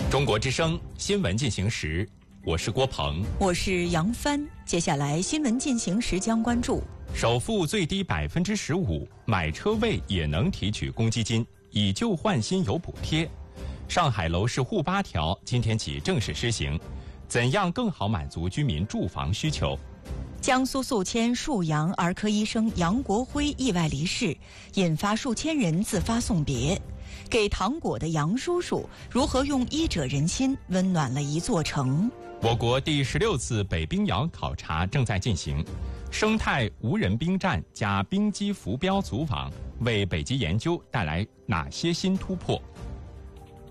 中国之声新闻进行时，我是郭鹏， 我是杨帆。接下来新闻进行时将关注： 首付最低15%，买车位也能提取公积金，以旧换新有补贴。上海楼市沪8条今天起正式施行，怎样更好满足居民住房需求？ 江苏宿迁沭阳儿科医生杨国辉意外离世，引发数千人自发送别。给糖果的杨叔叔如何用医者仁心温暖了一座城？ 我国第16次北冰洋考察正在进行，生态无人兵站加冰机浮标组网为北极研究带来哪些新突破？